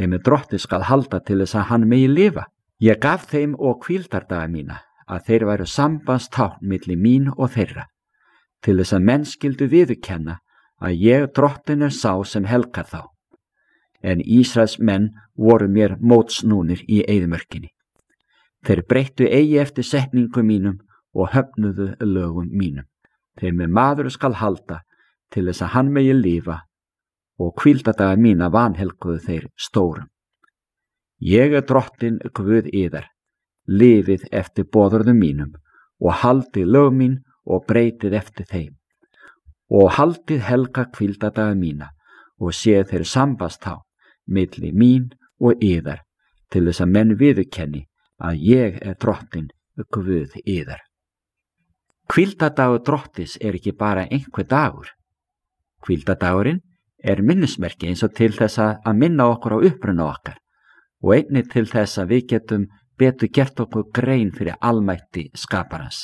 Þeim drottni skal halda til þess að hann megi lifa. Ég gaf þeim og hvíldardaga mína, að þeir væru sambandstákn milli mín og þeirra, til þess að menn skyldu viðurkenna að ég drottinn sá sem helgar þá. En Ísraels menn voru mér mótsnúnir í eyðimörkinni. Þeir breyttu eigi eftir setningum mínum og höfnuðu lögum mínum. Þeim maður skal halda til þess að hann megi lifa, og hvíldardaga mína vanhelguðu þeir stórum. Ég drottinn Guð yðar, lifið eftir boðorðum mínum og haldið lög mín og breytið eftir þeim. Og haldið helga hvíldardaga mína og séð þeir sambandstá milli mín og yðar, til þess að menn viðurkenni að ég drottinn Guð yðar. Hvíldardagur Drottis ekki bara einhver dagur. Hvíldardagurinn minnismerki eins og til þess að minna okkur á uppruna okkar og einnig til þess að við getum betur gert okkur grein fyrir almætti skaparans.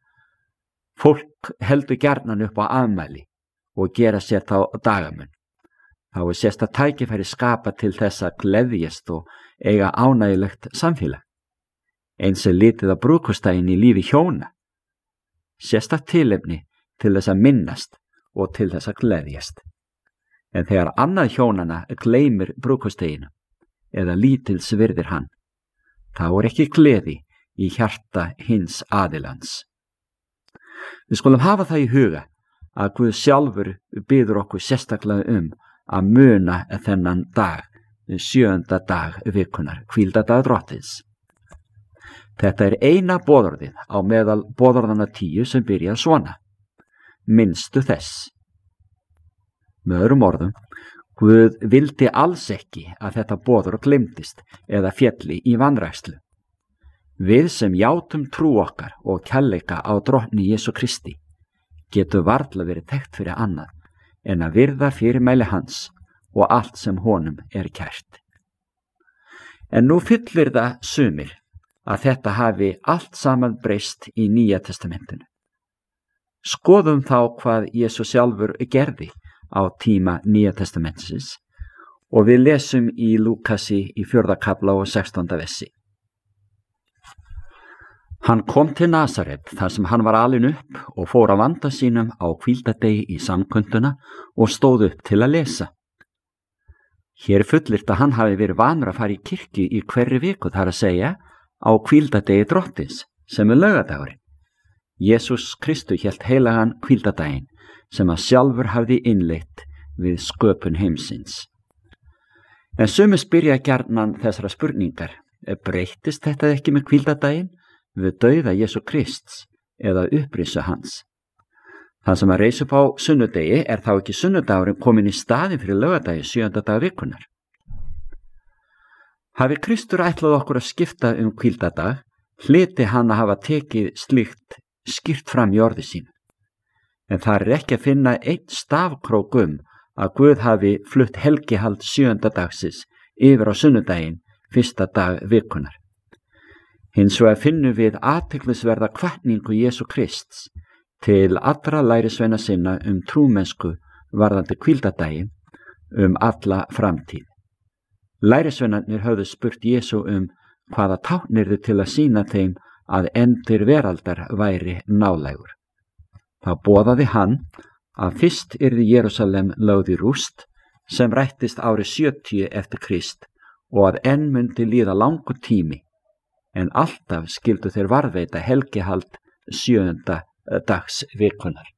Fólk heldur gjarnan upp á afmæli og gera sér þá dagamun. Þá sérsta tækifæri skapa til þess að gleðjast og eiga ánægilegt samfélag. Eins litið á brúðkaupsdaginn í lífi hjóna. Sérsta tilefni til þess að minnast og til þess að gleðjast. En þegar annað hjónana gleymir brúðkaupsdeginum eða lítils virðir hann, þá ekki gleði í hjarta hins aðilans. Við skulum hafa það í huga að Guð sjálfur biður okkur sérstaklega að muna þennan dag, 7. dag vikunar, hvíldardag Drottins. Þetta eina boðorðið á meðal boðorðana 10 sem byrja svona: minnstu þess. Með öðrum orðum, Guð vildi alls ekki að þetta boðorð gleymdist eða félli í vanrækslu. Við sem játum trú okkar og kærleika á drottni Jesú Kristi getum varla verið þekkt fyrir annað en að virða fyrirmæli hans og allt sem honum kært. En nú fyllir það sumir að þetta hafi allt saman breyst í Nýja testamentinu. Skoðum þá hvað Jesú sjálfur gerði á tíma Nýja testamentisins og við lesum í Lúkasi í 4. kafla og 16. versi. Hann kom til Nasaret þar sem hann var alinn upp og fór að vanda sínum á hvíldardegi í samkunduna og stóð upp til að lesa. Hér fullyrt að hann hafi verið vanur að fara í kirkju í hverri viku, þar að segja á hvíldardegi Drottins sem laugardagurinn. Jesús Kristur hélt heilagan hvíldardaginn sem að sjálfur hafði innleitt við sköpun heimsins. En sumir spyrja gjarnan þessara spurningar: breyttist þetta ekki með hvíldardaginn við dauða Jesú Krists eða upprisu hans? Það sem að reis upp á sunnudegi þá ekki sunnudagurinn komin í staðinn fyrir laugardagi 7. dag vikunar? Hafi Kristur ætlað okkur að skipta hvíldardag, hlyti hann að hafa tekið slíkt skýrt fram í orði sínu. En það ekki að finna einn stafkrók að Guð hafi flutt helgihald 7. dagsins yfir á sunnudaginn 1. dag vikunar. Hins vegar finnum við athyglisverða hvatningu Jesú Krists til allra lærisveina sinna trúmennsku varðandi hvíldardaginn alla framtíð. Lærisveinarnir höfðu spurt Jesú hvaða tákn yrðu til að sýna þeim að endir veraldar væri nálægur. Þá boðaði hann að fyrst yrði Jerúsalem lögð í rúst sem rættist árið 70 eftir Krist og að enn myndi líða langur tími, en alltaf skyldu þeir varðveita helgihald 7. dags vikunar.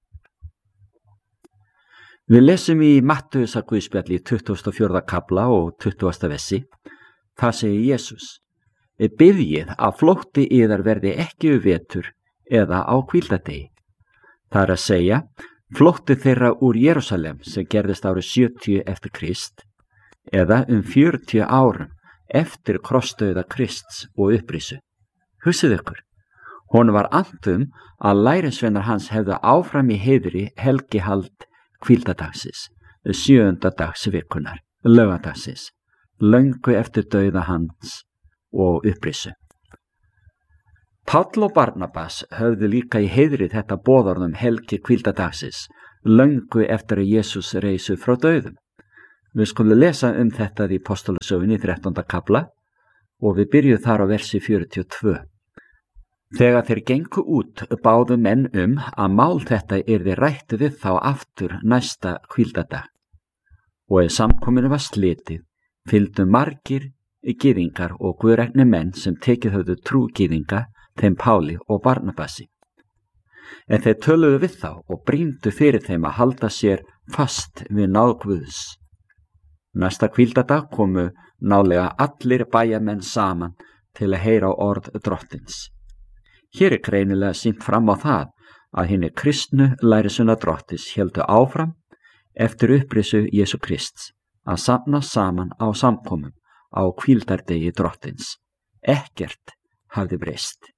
Við lesum í Mattheusar guðspjalli 24. kafla og 20. versi. Það segir Jesús: biðjið að flótti yðar verði ekki vetur eða á hvíldardegi. Það að segja, flótti þeirra úr Jerúsalem sem gerðist árið 70 eftir Krist eða 40 árum eftir krossdauða Krists og upprisu. Hugsið ykkur, honum var annt að lærisveinar hans hefðu áfram í heiðri helgihald hvíldardagsins, 7. dags vikunar, laugadagsins, löngu eftir dauða hans og upprisu. Páll og Barnabas höfðu líka í heiðri þetta boðorð helgi hvíldardagsins, löngu eftir að Jesús reisu frá dauðum. Við skulum lesa þetta í Postulasögunni í 13. kafla og við byrjuðum þar á versi 42. Þegar þeir gengu út báðu menn að mál þetta yrði rætt við þá aftur næsta hvíldadag. Og ef samkominu var slitið, fylgdu margir gyðingar og guðrekni menn sem tekið höfðu trú gyðinga, þeim Páli og Barnabasi. En þeir töluðu við þá og brýndu fyrir þeim að halda sér fast við náð Guðs. Næsta hvíldadag komu nálega allir bæjamenn saman til að heyra orð drottins. Hér greinilega sýnt fram á það að hinni kristnu lærisveina Drottins héldu áfram eftir upprisu Jesú Krists að safna saman á samkomum á hvíldardegi Drottins. Ekkert hafði breyst.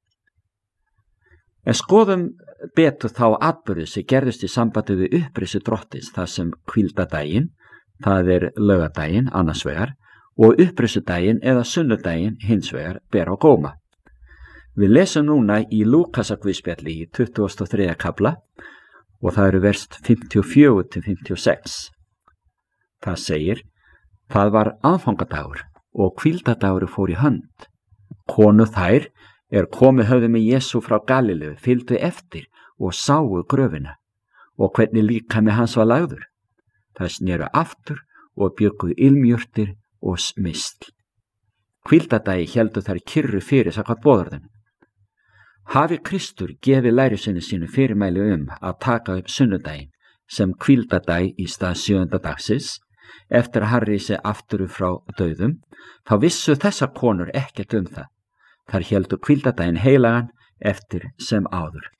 En skoðum betur þá atburði sem gerðust í sambandi við upprisu Drottins þar sem hvíldardaginn, það laugardaginn annars vegar, og upprisudaginn eða sunnudaginn hins vegar ber á góma. Við lesum núna í Lúkasarguðspjalli í 23. kafla og það eru vers 54-56. Það segir, það var aðfangadagur og hvíldadagur fór í hönd. Konu þær komið höfðu með Jesú frá Galileu, fylgdu eftir og sáu gröfina og hvernig líkami hans var lagður. Það sneru aftur og bjuggu ilmjurtir og smysl. Hvíldadagi héldu þær kyrru fyrir samkvæmt boðorðinu. Hafi Kristur gefið lærisveini sínu fyrirmæli að taka upp sunnudaginn sem hvíldadag í stað 7. dagsins, eftir að hann rísi aftur frá dauðum, þá vissu þessar konur ekkert það. Þær héldu hvíldadaginn heilagan eftir sem áður.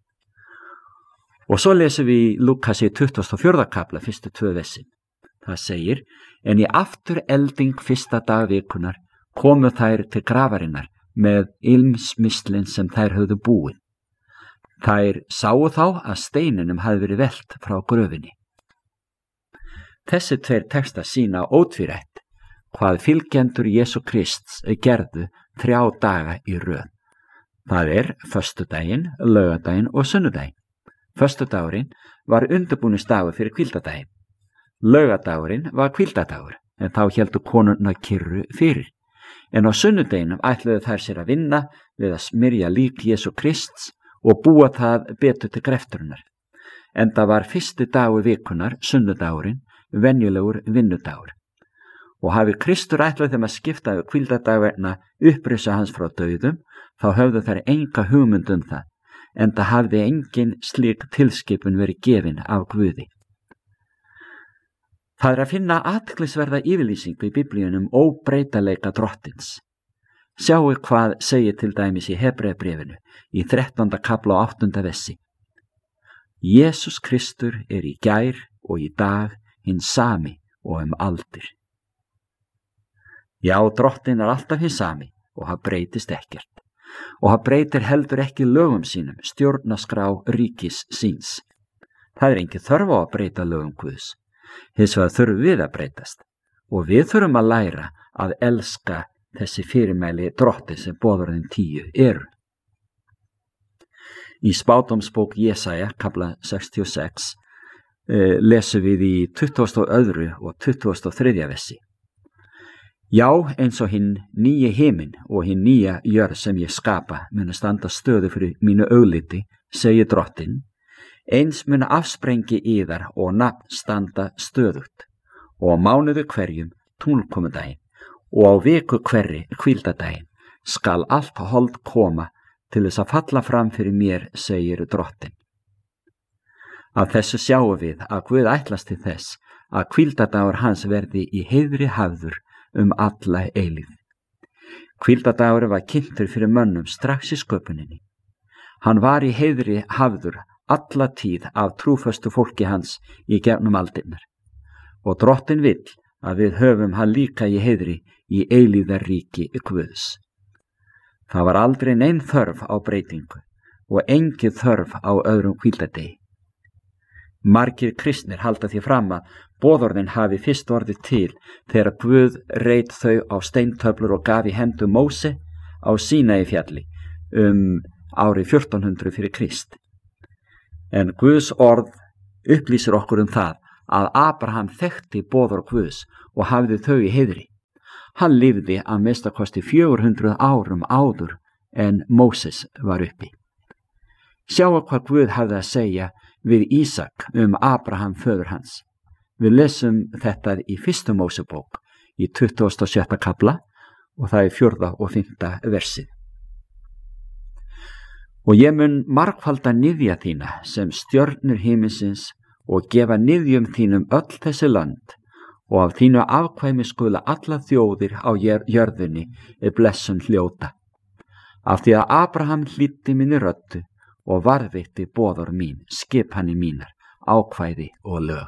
Og svo lesum við í Lúkas í 24. kafla fyrstu 2 versin. Það segir, en í aftur elding fyrsta dag vikunar komu þær til grafarinnar með ilmsmislin sem þær höfðu búið. Þær sáu þá að steininum hafði verið velt frá gröfinni. Þessi 2 textar sýna ótvírætt hvað fylgjendur Jesú Krists gerðu 3 daga í röð. Það föstudaginn, laugardaginn og sunnudaginn. Föstudagurinn var undirbúningsdagur fyrir hvíldadaginn. Laugardagurinn var hvíldadagur, en þá héldu konurnar kyrru fyrir. En á sunnudeginum ætluðu þær sér að vinna við að smyrja lík Jesú Krists og búa það betur til grefturinnar. Enda var fyrsti dagur vikunar, sunnudagurinn, venjulegur vinnudagur. Og hafi Kristur ætlað þeim að skipta við hvíldadag vegna upprisa hans frá dauðum, þá höfðu þær enga hugmynd það, enda hafði engin slík tilskipun verið gefin af Guði. Það að finna athyglisverða yfirlýsingu í Biblíunum óbreytanleika Drottins. Sjáu hvað segir til dæmis í Hebreabréfinu í 13. kafla og 8. versi. Jesús Kristur í gær og í dag hinn sami og aldir. Já, Drottinn alltaf hinn sami og hann breytist ekkert. Og hann breytir heldur ekki lögum sínum, stjórnarskrá ríkis síns. Það engin þörf á að breyta lögum Guðs. Hins vegar þurfum við að breytast og við þurfum að læra að elska þessi fyrirmæli Drottins sem boðorðin 10 eru. Í spádómsbók Jesaja, kafla 66, lesum við í 22. og 23. versi. Já, eins og hinn nýji himinn og hinn nýja jörð sem ég skapa munu standa stöðu fyrir mínu augliti, segir Drottinn, eins munu afsprengi yðar og nafn standa stöðugt, og á mánuði hverjum túnkomudaginn, og á viku hverri hvíldadaginn skal allt hold koma til þess að falla fram fyrir mér, segir Drottinn. Af þessu sjáum við að Guð ætlast til þess að hvíldadagur hans verði í heiðri hafður alla eilífð. Hvíldadagur var kynntur fyrir mönnum strax í sköpuninni. Hann var í heiðri hafður alla tíð af trúföstu fólki hans í gegnum aldirnar. Og Drottinn vill að við höfum hann líka í heiðri í eilífðarríki Guðs. Það var aldrei nein þörf á breytingu og engin þörf á öðrum hvíldadegi. Margir kristnir halda því fram að boðorðin hafi fyrst orðið til þegar Guð reit þau á steintöflur og gaf í hendur Móse á Sínaífjalli árið 1400 fyrir Krist. En Guðs orð upplýsir okkur það að Abraham þekkti boðorð Guðs og hafði þau í heiðri. Hann lifði að minnstakosti 400 árum áður en Móses var uppi. Sjáu hvað Guð hafði að segja við Ísak Abraham föður hans. Við lesum þetta í 1. Mósebók í 27. kafla og það 4. og 5. versið. Og ég mun margfalda niðja þína sem stjörnur himinsins og gefa niðjum þínum öll þessi land og af þínu afkvæmi skula alla þjóðir á jörðinni blessun hljóta. Af því að Abraham hlýddi minni röddu og varðveitti boðorð mín, skipanir mínar, ákvæði og lög.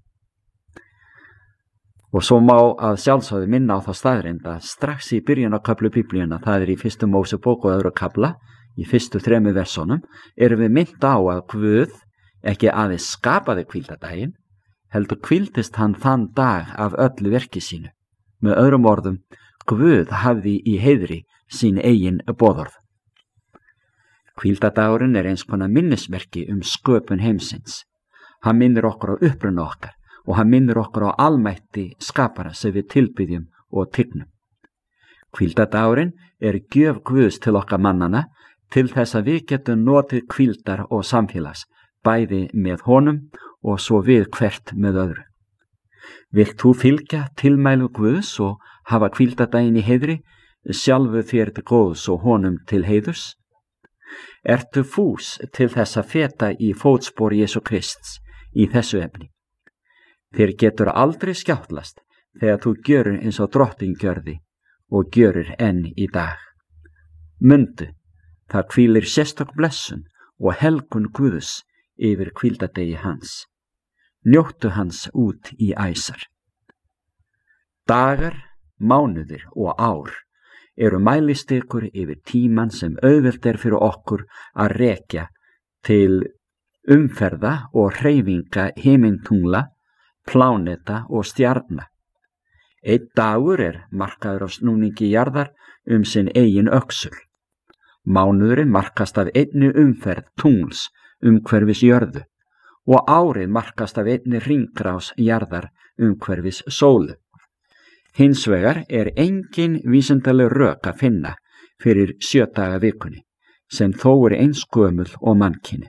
Og svo má að sjálfsögðu minna á það staðreynd að strax í byrjun á kaflu Biblíuna, það í 1. Mósebók og öðru kafla, í fyrstu 3 versunum, erum við minnt á að Guð ekki aðeins skapaði hvíldardaginn, heldur hvíldist hann þann dag af öllu verki sínu. Með öðrum orðum, Guð hafði í heiðri sín eigin boðorð. Hvíldardagurinn eins konar minnismerki sköpun heimsins. Hann minnir okkur á uppruna okkar og hann minnir okkur á almætti skapara sem við tilbyggjum og tignum. Hvíldardagurinn gjöf Guðs til okkar mannana til þess að við getum notið hvíldar og samfélags, bæði með honum og svo við hvert með öðru. Vilt þú fylgja tilmælu Guðs og hafa hvíldardaginn í heiðri, sjálfu þér til góðs og honum til heiðurs? Ertu fús til þess að feta í fótspor Jesú Krists í þessu efni? Þér getur aldrei skjáttlast þegar þú gjörir eins og Drottinn gjörði og gjörir enn í dag. Mundu, það hvílir sérstök blessun og helgun Guðs yfir hvíldardegi hans. Njóttu hans út í æsar. Dagar, mánuðir og ár eru mælistikur yfir tíman sem auðvelt fyrir okkur að rekja til umferða og hreyfinga himintungla, pláneta og stjarna. Einn dagur markaður af snúningi jarðar sinn eigin öxul. Mánuðurinn markast af einni umferð tungls umhverfis jörðu og árið markast af einni hringrás jarðar umhverfis sólu. Hins vegar engin vísindaleg rök að finna fyrir 7 daga vikunni, sem þó eins gömul og mannkyni.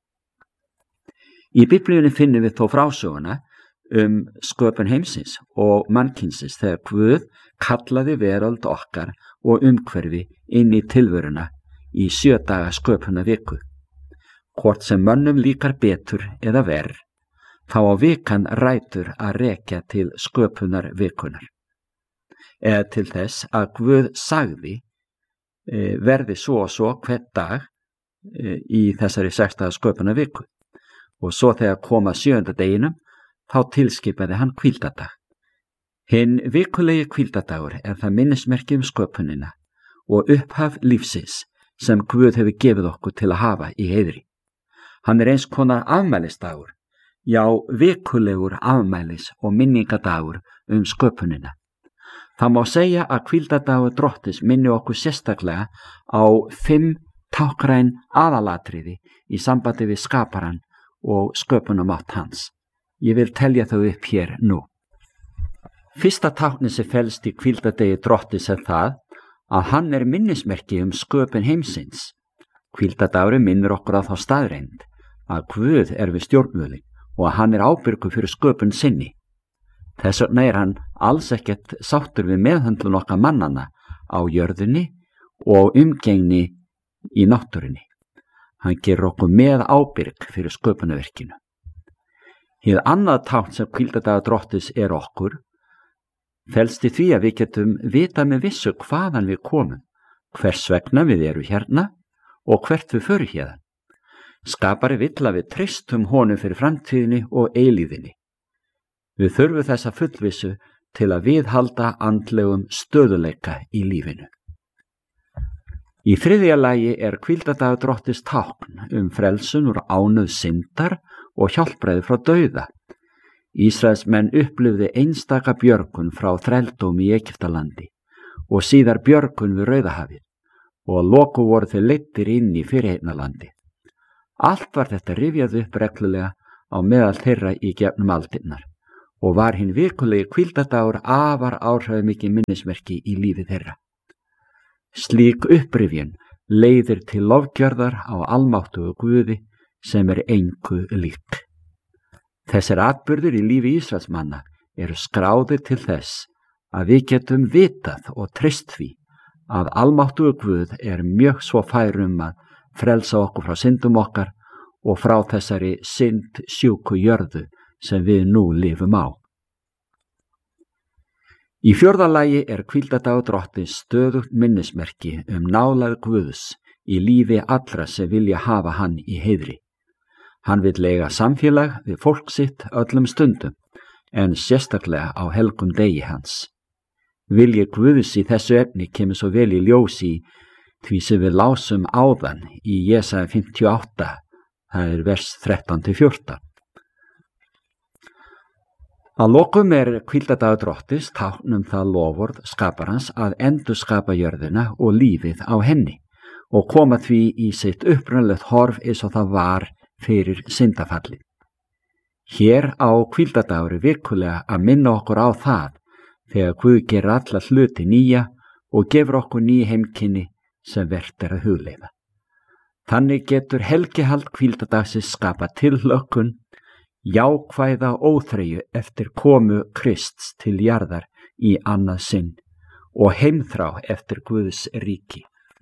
Í Biblíunni finnum við þó frásöguna sköpun heimsins og mannkynsins þegar Guð kallaði veröld okkar og umhverfi inn í tilveruna í 7 daga sköpuna viku. Hvort sem mönnum líkar betur eða verr, þá á vikan rætur að rekja til sköpunar vikunar. Eða til þess að Guð sagði verði svo og svo hvern dag í þessari 6 daga sköpunar viku. Og svo þegar kom að 7. deginum, þá tilskipaði hann hvíldardag. Hinn vikulegi hvíldardagur það minnismerki sköpunina og upphaf lífsins sem Guð hefur gefið okkur til að hafa í heiðri. Hann eins konar afmælisdagur, já vikulegur afmælis og minningadagur sköpunina. Það má segja að hvíldardagur Drottins minni okkur sérstaklega á 5 táknræn aðalatriði í sambandi við skaparann og sköpunamátt hans. Ég vil telja þau upp hér nú. Fyrsta táknið sem felst í hvíldardegi Drottins það að hann minnismerki sköpun heimsins. Hvíldardagurinn minnir okkur á þá staðreynd að Guð við stjórnvölin og að hann ábyrgur fyrir sköpun sinni. Þess vegna hann alls ekkert sáttur við meðhöndlun okkar mannana á jörðinni og umgengni í náttúrunni. Hann gerir okkur með ábyrg fyrir sköpunarverkinu. Hið annað tákn sem hvíldardagur Drottins okkur felst í því að við getum vita með vissu hvaðan við komum, hvers vegna við erum hérna og hvert við förum hérðan. Skapari vill að við treystum honum fyrir framtíðinni og eilíðinni. Við þurfum þessa fullvissu til að viðhalda andlegum stöðuleika í lífinu. Í 3. lagi hvíldardagur Drottins tákn frelsun úr ánauð syndar og hjálpræði frá dauða. Ísraelsmenn upplifði einstaka björgun frá þrældómi í Egyptalandi og síðar björgun við Rauðahafið og að loku voru þeir leiddir inn í fyrirheitlandi. Allt var þetta rifjað upp reglulega á meðal þeirra í gegnum aldirnar og var hinn vikulegi hvíldadagur afar áhrifamikið minnismerki í lífi þeirra. Slík upprifjun leiðir til lofgjörðar á almáttugu Guði sem engu lík. Þessir atburðir í lífi Ísraelsmanna eru skráðir til þess að við getum vitað og treyst því að almáttugu Guð mjög svo fær að frelsa okkur frá syndum okkar og frá þessari syndsjúku jörðu sem við nú lifum á. Í fjórða lagi hvíldadagur Drottins stöðugt minnismerki nálægð Guðs í lífi allra sem vilja hafa hann í heiðri. Hann vill eiga samfélag við fólk sitt öllum stundum, en sérstaklega á helgum degi hans. Vilji Guðs í þessu efni kemur svo vel í ljós í því sem við lásum áðan í Jesaja 58, það vers 13-14. Að lokum hvíldadagur Drottins tákn það loforð skaparans að endurskapa jörðina og lífið á henni og koma því í sitt upprunalegt horf eins og það var fyrir syndafalli. Hér á hvíldadagur vikulega að minna okkur á það þegar Guð gerir alla hluti nýja og gefur okkur ný heimkynni sem vert að hugleiða. Þannig getur helgihald hvíldadagsins skapa tilhlökkun, jákvæða óþreyju eftir komu Krists til jarðar í annað sinn og heimþrá eftir Guðs ríki.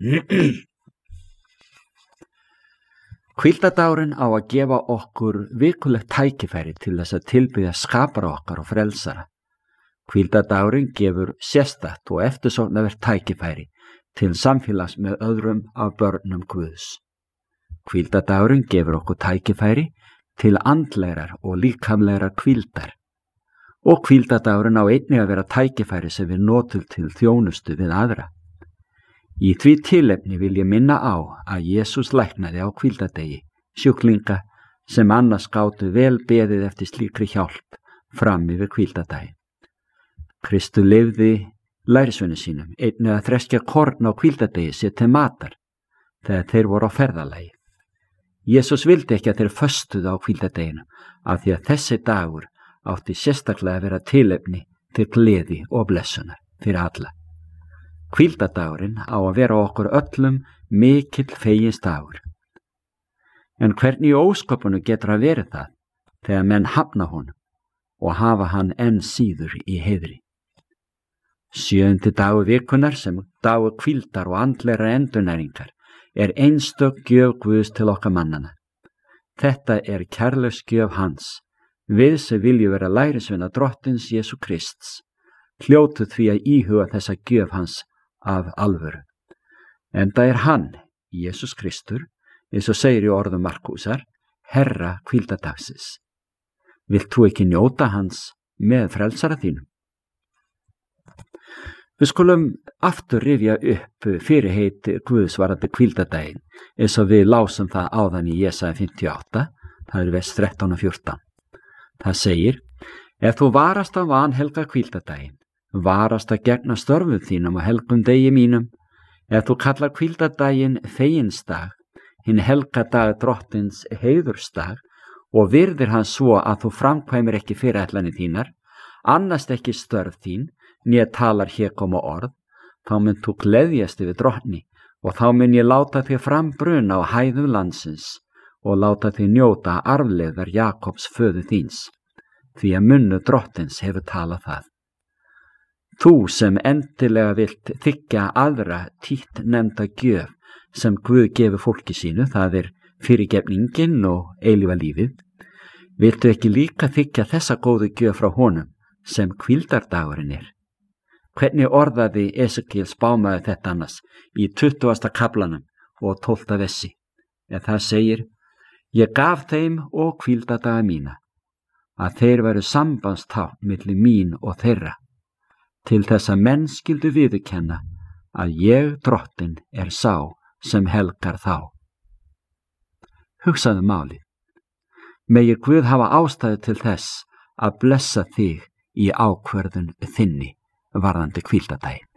Hvíldadagurinn á að gefa okkur vikulegt tækifæri til þess að tilbiðja skapara okkar og frelsara. Hvíldadagurinn gefur sérstakt og eftirsóknarvert tækifæri til samfélags með öðrum af börnum Guðs. Hvíldadagurinn gefur okkur tækifæri til andlegrar og líkamlegrar hvíldar og hvíldadagurinn á einnig að vera tækifæri sem við notum til þjónustu við aðra. Í því tilefni vil ég minna á að Jesús læknaði á hvíldadegi sjúklinga sem annars gátu vel beðið eftir slíkri hjálp fram yfir hvíldadaginn. Kristur leyfði lærisveinum sínum einnig að þreskja korn á hvíldadegi sér til matar þegar þeir voru á ferðalagi. Jesús vildi ekki að þeir föstuðu á hvíldadeginu af því að þessi dagur átti sérstaklega að vera tilefni til gleði og blessunar fyrir alla. Hvíldadagurinn á að vera okkur öllum mikill fegins dagur. En hvernig í ósköpunu getur að vera það þegar menn hafna honum og hafa hann enn síður í heiðri? 7. dagur vikunar sem dagur hvíldar og andleira endurnæringar einstök gjöf Guðs til okkar mannana. Þetta kærleiksgjöf hans, við sem viljum vera lærisveina Drottins Jesú Krists, hljótu því að íhuga þessa gjöf hans af alvöru. Enda hann, Jesús Kristur, eins og segir í orðum Markúsar, Herra hvíldadagsins. Vilt þú ekki njóta hans með frelsara þínum? Við skulum aftur rifja upp fyrirheit Guðs varðandi hvíldadaginn eins og við lásum það áðan í Jesaja 58, það vers 13 og 14. Það segir, ef þú varast að vanhelga hvíldadaginn, varast að gegna störfum þínum og helgum degi mínum, ef þú kallar hvíldadaginn feginsdag, hinn helga dag Drottins heiðursdag og virðir hann svo að þú framkvæmir ekki fyrirætlanir þínar, annast ekki störf þín, né talar hégóma orð, þá mun þú gleðjast yfir Drottni og þá mun ég láta þig frambruna á hæðum landsins og láta þig njóta arfleifðar Jakobs föður þíns, því að munnu Drottins hefur talað það. Þú sem endilega vilt þiggja aðra títt nefnda gjöf sem Guð gefur fólki sínu, það fyrirgefningin og eilífa lífið, viltu ekki líka þiggja þessa góðu gjöf frá honum sem hvíldardagurinn Hvernig orðaði Esekiel spámaður þetta annars í 20. kaflanum og 12. versi? Það segir, ég gaf þeim og hvíldadaga mína, að þeir væru sambandstákn milli mín og þeirra, til þess að menn skyldu viðurkenna að ég Drottinn sá sem helgar þá. Hugsaðu málið. Megi Guð hafa ástæðu til þess að blessa þig í ákvörðun þinni varðandi hvíldadaginn.